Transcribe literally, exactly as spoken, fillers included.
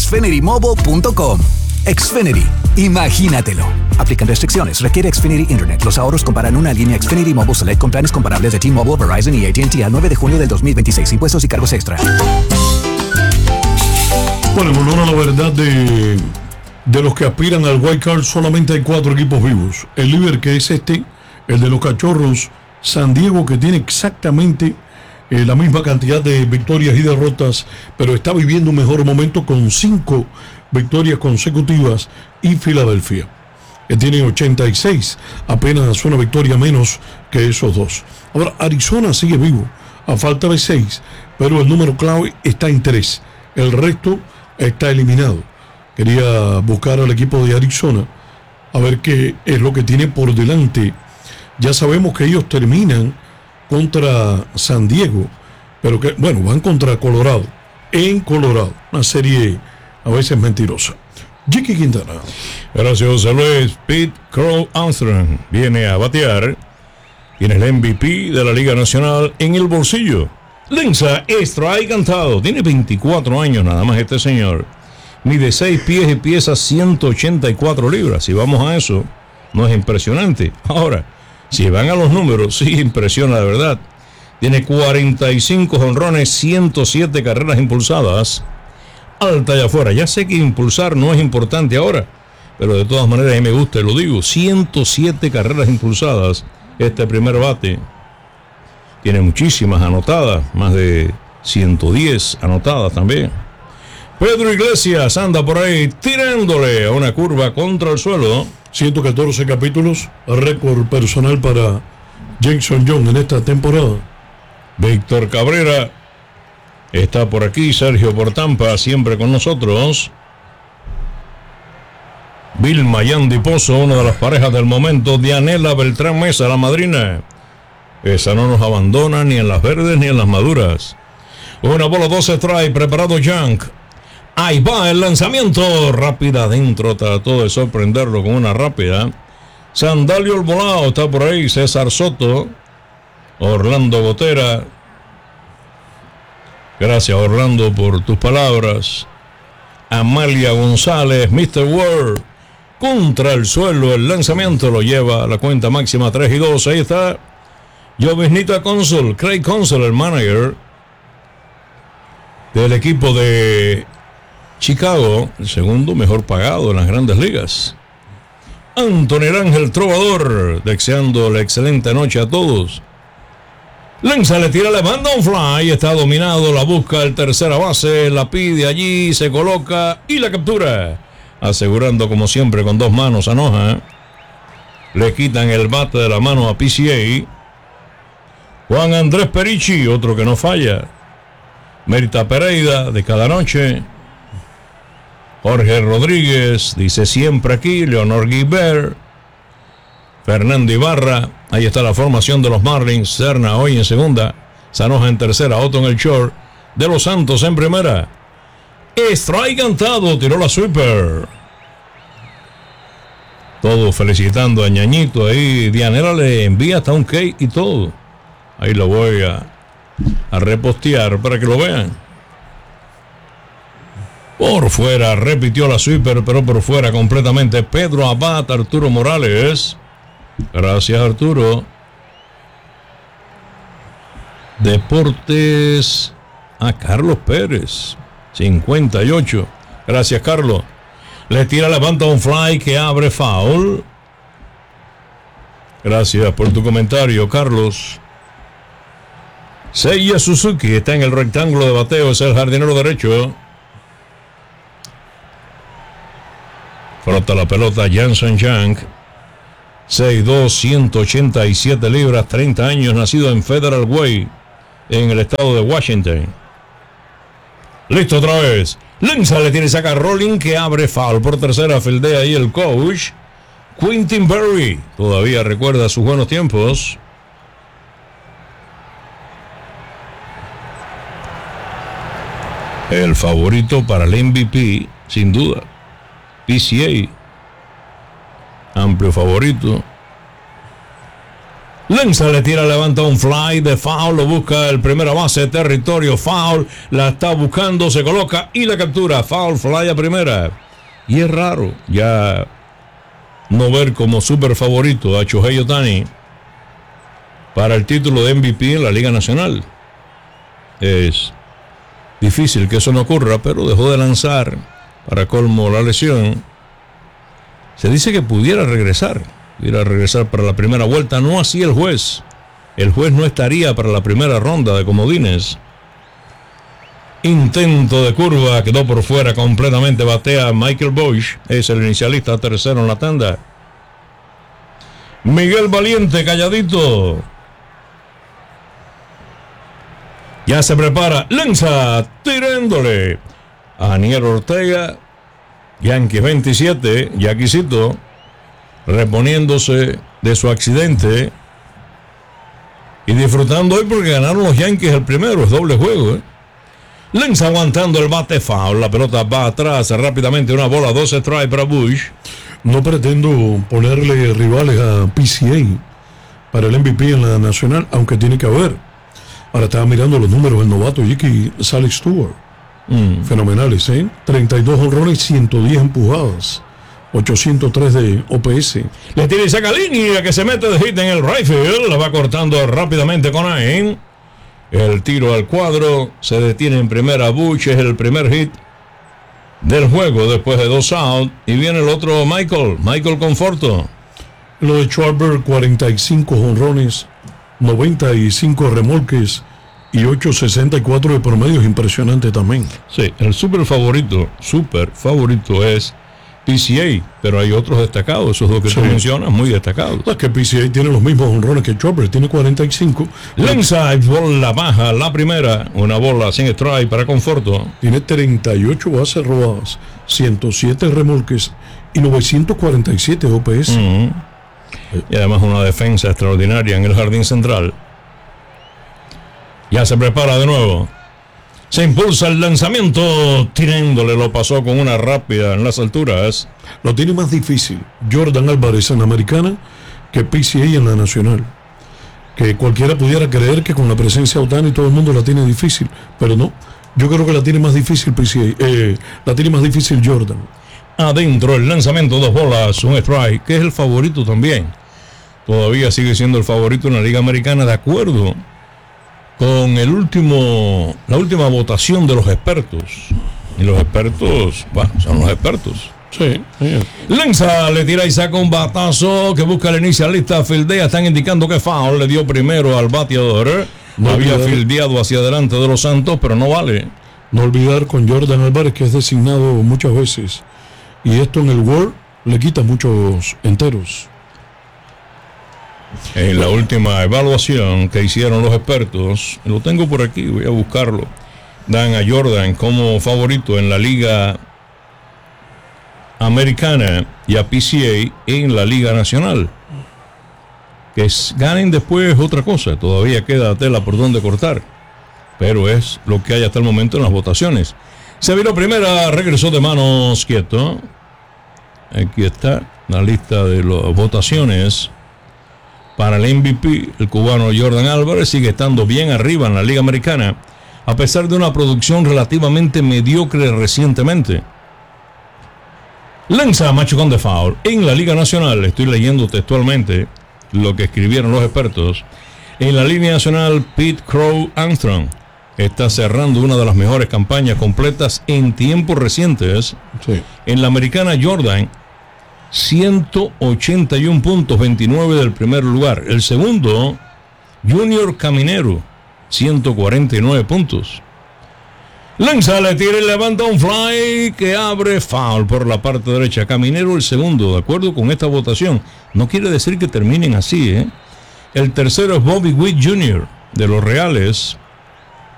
xfinity mobile punto com. Xfinity, imagínatelo. Aplican restricciones. Requiere Xfinity Internet. Los ahorros comparan una línea Xfinity Mobile Select con planes comparables de T-Mobile, Verizon y A T and T al nueve de junio del dos mil veintiséis. Impuestos y cargos extra. Bueno, en honor a la verdad de, de los que aspiran al Wild Card, solamente hay cuatro equipos vivos. El líder, que es este, el de los Cachorros, San Diego, que tiene exactamente eh, la misma cantidad de victorias y derrotas, pero está viviendo un mejor momento con cinco victorias consecutivas, y Filadelfia, que tiene ochenta y seis, apenas una victoria menos que esos dos. Ahora, Arizona sigue vivo, a falta de seis, pero el número clave está en tres. El resto está eliminado. Quería buscar al equipo de Arizona a ver qué es lo que tiene por delante. Ya sabemos que ellos terminan contra San Diego, pero que, bueno, van contra Colorado, en Colorado, una serie a veces mentirosa. Jiki Quintana. Gracias, José Luis. Pete Crow Armstrong viene a batear. Tiene el M V P de la Liga Nacional en el bolsillo. Lanza strike cantado. Tiene veinticuatro años nada más este señor. Mide seis pies y pesa ciento ochenta y cuatro libras. Si vamos a eso, no es impresionante. Ahora, si van a los números, sí impresiona de verdad. Tiene cuarenta y cinco jonrones, ciento siete carreras impulsadas. Alta y afuera. Ya sé que impulsar no es importante ahora, pero de todas maneras a mí me gusta y lo digo. ciento siete carreras impulsadas. Este primer bate tiene muchísimas anotadas, más de ciento diez anotadas también. Pedro Iglesias anda por ahí tirándole a una curva contra el suelo. ciento catorce capítulos, récord personal para Jason Young en esta temporada. Víctor Cabrera está por aquí. Sergio por Tampa, siempre con nosotros. Vilma Yandy Pozo, una de las parejas del momento. Dianela Beltrán Mesa, la madrina. Esa no nos abandona ni en las verdes ni en las maduras. Una bola, dos strike, preparado Young. Ahí va el lanzamiento. Rápida adentro, trató de sorprenderlo con una rápida. Sandalio el volado, está por ahí. César Soto. Orlando Botera. Gracias, Orlando, por tus palabras. Amalia González, mister World. Contra el suelo, el lanzamiento lo lleva a la cuenta máxima tres y dos. Ahí está Jovisnita Consul, Craig Consul, el manager del equipo de Chicago, el segundo mejor pagado en las grandes ligas. Anthony Ángel Trovador, deseando la excelente noche a todos. Lanza, le tira, le manda un fly, está dominado, la busca el tercera base, la pide allí, se coloca y la captura. Asegurando como siempre con dos manos a Noja. Le quitan el bate de la mano a P C A. Juan Andrés Perichi, otro que no falla. Mérita Pereira, de cada noche. Jorge Rodríguez, dice siempre aquí. Leonor Guibert. Fernando Ibarra. Ahí está la formación de los Marlins. Serna hoy en segunda. Sanoja en tercera. Otto en el short. De los Santos en primera. Strike cantado. Tiró la sweeper. Todo felicitando a Ñañito ahí. Dianera le envía hasta un cake y todo. Ahí lo voy a, a repostear para que lo vean. Por fuera. Repitió la sweeper, pero por fuera completamente. Pedro Abad. Arturo Morales. Gracias, Arturo. Deportes a Carlos Pérez, cincuenta y ocho. Gracias, Carlos. Le tira, levanta un fly que abre foul. Gracias por tu comentario, Carlos. Seiya Suzuki está en el rectángulo de bateo, es el jardinero derecho. Frota la pelota Jansen Young. seis dos, ciento ochenta y siete libras, treinta años, nacido en Federal Way, en el estado de Washington. Listo otra vez. Lanza, le tiene, saca Rolling que abre foul por tercera, fildea ahí el coach. Quentin Berry, todavía recuerda sus buenos tiempos. El favorito para el M V P, sin duda. P C A. Amplio favorito. Lenza le tira, levanta un fly de foul, lo busca el primera base, territorio, foul, la está buscando, se coloca y la captura, foul, fly a primera. Y es raro ya no ver como súper favorito a Shohei Ohtani para el título de M V P en la Liga Nacional. Es difícil que eso no ocurra, pero dejó de lanzar, para colmo la lesión. Se dice que pudiera regresar, pudiera regresar para la primera vuelta, no así el juez. El juez no estaría para la primera ronda de comodines. Intento de curva, quedó por fuera completamente, batea Michael Bosch, es el inicialista tercero en la tanda. Miguel Valiente, calladito. Ya se prepara, lanza, tirándole a Aniel Ortega. Yankees veintisiete, Yaquisito, reponiéndose de su accidente y disfrutando hoy porque ganaron los Yankees el primero, es doble juego, ¿eh? Lenz aguantando el bate, foul, la pelota va atrás rápidamente, una bola, dos strikes para Bush. No pretendo ponerle rivales a P C A para el M V P en la nacional, aunque tiene que haber. Ahora estaba mirando los números del novato Jiki Sally Stewart. Mm. Fenomenales, ¿eh? treinta y dos honrones, ciento diez empujadas, ochocientos tres de O P S. Le tira y saca línea que se mete de hit en el right field, la va cortando rápidamente con Ain. El tiro al cuadro, se detiene en primera Bush, es el primer hit del juego después de dos outs. Y viene el otro Michael, Michael Conforto. Lo de Schwarber, cuarenta y cinco honrones, noventa y cinco remolques y ocho sesenta y cuatro de promedio, es impresionante también. Sí, el super favorito, super favorito es P C A, pero hay otros destacados, esos dos que sí. Tú mencionas, muy destacados. Es que P C A tiene los mismos honrones que Schwarber, tiene cuarenta y cinco. Lenza, bola baja, la primera, una bola sin strike para Conforto. Tiene treinta y ocho bases robadas, ciento siete remolques y novecientos cuarenta y siete O P S. Uh-huh. Y además una defensa extraordinaria en el jardín central. Ya se prepara de nuevo. Se impulsa el lanzamiento, tirándole, lo pasó con una rápida en las alturas. Lo tiene más difícil Jordan Álvarez en la americana que P C A en la nacional. Que cualquiera pudiera creer que con la presencia de Ohtani todo el mundo la tiene difícil, pero no. Yo creo que la tiene más difícil P C A, eh, la tiene más difícil Jordan. Adentro el lanzamiento, dos bolas, un strike, que es el favorito también. Todavía sigue siendo el favorito en la Liga Americana, de acuerdo con el último, la última votación de los expertos. Y los expertos, bueno, son los expertos. Sí, sí. Lenza le tira y saca un batazo que busca el inicialista, fildea, están indicando que foul, le dio primero al bateador. No había olvidar, fildeado hacia adelante de los Santos, pero no vale. No olvidar con Jordan Álvarez que es designado muchas veces. Y esto en el World le quita muchos enteros. En la última evaluación que hicieron los expertos, lo tengo por aquí, voy a buscarlo, dan a Jordan como favorito en la Liga Americana y a P C A en la Liga Nacional. Que es, ganen después otra cosa, todavía queda tela por donde cortar, pero es lo que hay hasta el momento en las votaciones. Se viró primera, regresó de manos quieto. Aquí está la lista de las votaciones. Para el M V P, el cubano Jordan Álvarez sigue estando bien arriba en la Liga Americana, a pesar de una producción relativamente mediocre recientemente. Lanza machucón de foul en la Liga Nacional. Estoy leyendo textualmente lo que escribieron los expertos. En la Liga Nacional, Pete Crow Armstrong está cerrando una de las mejores campañas completas en tiempos recientes. Sí. En la Americana, Jordan, ciento ochenta y uno puntos, veintinueve del primer lugar. El segundo, Junior Caminero, ciento cuarenta y nueve puntos. Lanza, le tira y levanta un fly que abre, foul por la parte derecha. Caminero el segundo, de acuerdo con esta votación. No quiere decir que terminen así, ¿eh? El tercero es Bobby Witt junior de los Reales,